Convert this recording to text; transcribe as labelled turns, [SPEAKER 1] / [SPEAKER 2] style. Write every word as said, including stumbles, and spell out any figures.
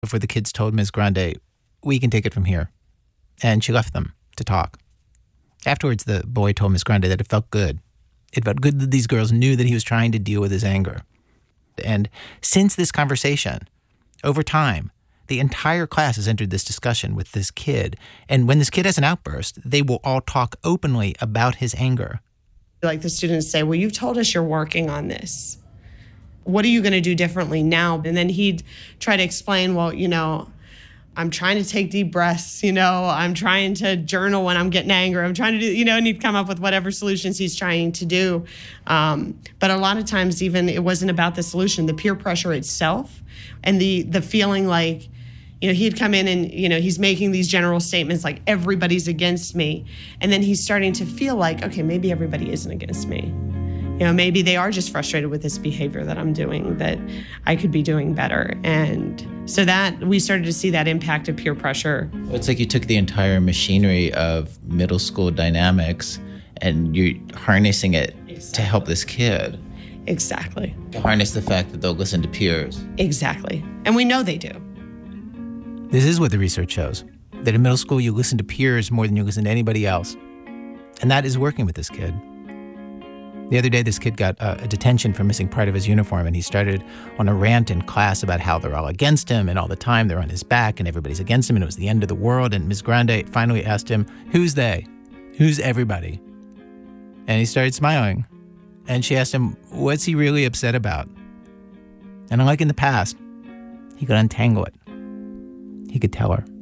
[SPEAKER 1] before the kids told Miz Grande, "We can take it from here." And she left them to talk. Afterwards, the boy told Miz Grande that it felt good. It felt good that these girls knew that he was trying to deal with his anger. And since this conversation, over time, the entire class has entered this discussion with this kid. And when this kid has an outburst, they will all talk openly about his anger.
[SPEAKER 2] Like the students say, well, you've told us you're working on this. What are you going to do differently now? And then he'd try to explain, well, you know, I'm trying to take deep breaths, you know, I'm trying to journal when I'm getting angry. I'm trying to do, you know, and he'd come up with whatever solutions he's trying to do. Um, but a lot of times even it wasn't about the solution, the peer pressure itself and the the feeling like, you know, he'd come in and, you know, he's making these general statements like everybody's against me. And then he's starting to feel like, okay, maybe everybody isn't against me. You know, maybe they are just frustrated with this behavior that I'm doing, that I could be doing better. And so that we started to see that impact of peer pressure.
[SPEAKER 3] It's like you took the entire machinery of middle school dynamics and you're harnessing it exactly. to help this kid.
[SPEAKER 2] Exactly.
[SPEAKER 3] To harness the fact that they'll listen to peers.
[SPEAKER 2] Exactly. And we know they do.
[SPEAKER 1] This is what the research shows, that in middle school you listen to peers more than you listen to anybody else. And that is working with this kid. The other day, this kid got uh, a detention for missing part of his uniform, and he started on a rant in class about how they're all against him, and all the time they're on his back, and everybody's against him, and it was the end of the world. And Miz Grande finally asked him, who's they? Who's everybody? And he started smiling. And she asked him, what's he really upset about? And unlike in the past, he could untangle it. He could tell her.